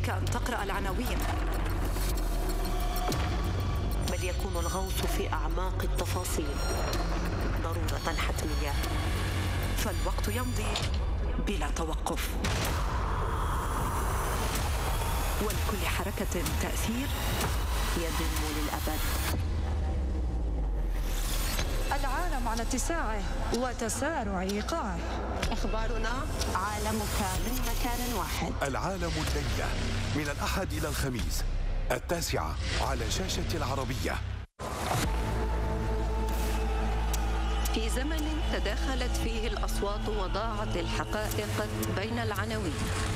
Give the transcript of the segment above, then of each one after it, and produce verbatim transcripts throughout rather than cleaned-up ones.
عليك أن تقرأ العناوين، بل يكون الغوص في أعماق التفاصيل ضرورة حتمية، فالوقت يمضي بلا توقف، ولكل حركة تأثير يدم للأبد. العالم على اتساعه وتسارع إيقاعه. أخبارنا عالمك من مكان واحد. العالم الليلة من الأحد إلى الخميس التاسعة على شاشة العربية. في زمن تداخلت فيه الأصوات وضاعت الحقائق بين العناوين،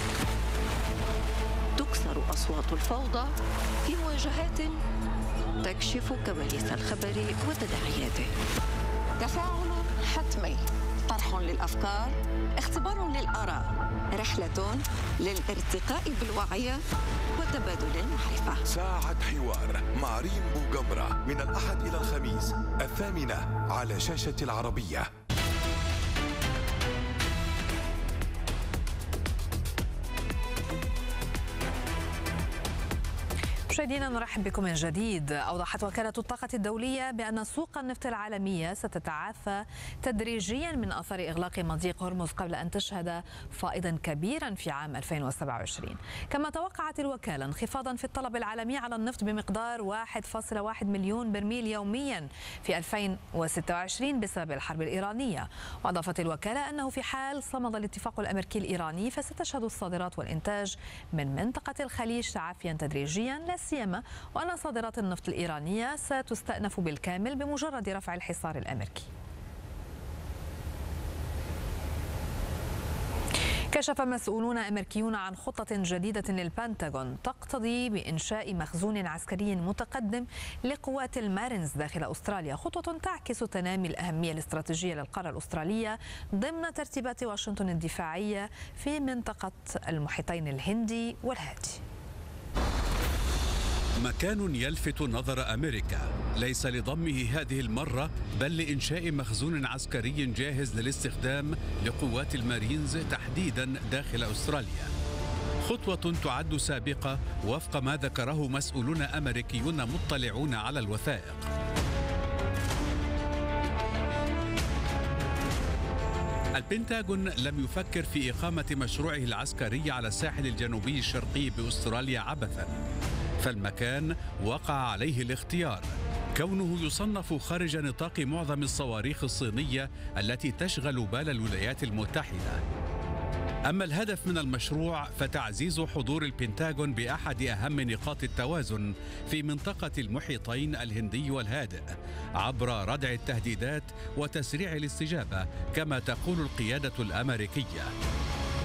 تكسر أصوات الفوضى في مواجهات تكشف كواليس الخبر وتداعياته. تفاعل حتمي، طرح للأفكار، اختبار للآراء، رحلة للارتقاء بالوعي وتبادل المعرفة. ساعة حوار مع ريم بوغمرة من الأحد إلى الخميس الثامنة على شاشة العربية. مشاهدينا نرحب بكم من جديد. أوضحت وكالة الطاقة الدولية بأن سوق النفط العالمية ستتعافى تدريجيا من أثر إغلاق مضيق هرمز قبل أن تشهد فائضا كبيرا في عام ألفين وسبعة وعشرين. كما توقعت الوكالة انخفاضا في الطلب العالمي على النفط بمقدار واحد فاصلة واحد مليون برميل يوميا في ألفين وستة وعشرين بسبب الحرب الإيرانية. وأضافت الوكالة أنه في حال صمد الاتفاق الأمريكي الإيراني فستشهد الصادرات والإنتاج من منطقة الخليج تعافيا تدريجيا، لا سيما وأن صادرات النفط الإيرانية ستستأنف بالكامل بمجرد رفع الحصار الأمريكي. كشف مسؤولون أمريكيون عن خطة جديدة للبنتاغون تقتضي بإنشاء مخزون عسكري متقدم لقوات المارينز داخل أستراليا، خطوة تعكس تنامي الأهمية الاستراتيجية للقارة الأسترالية ضمن ترتيبات واشنطن الدفاعية في منطقة المحيطين الهندي والهادي. مكان يلفت نظر أمريكا ليس لضمه هذه المرة بل لإنشاء مخزون عسكري جاهز للاستخدام لقوات المارينز تحديدا داخل أستراليا، خطوة تعد سابقة وفق ما ذكره مسؤولون أمريكيون مطلعون على الوثائق. البنتاغون لم يفكر في إقامة مشروعه العسكري على الساحل الجنوبي الشرقي بأستراليا عبثا، فالمكان وقع عليه الاختيار كونه يصنف خارج نطاق معظم الصواريخ الصينية التي تشغل بال الولايات المتحدة. أما الهدف من المشروع فتعزيز حضور البنتاغون بأحد أهم نقاط التوازن في منطقة المحيطين الهندي والهادئ عبر ردع التهديدات وتسريع الاستجابة كما تقول القيادة الأمريكية.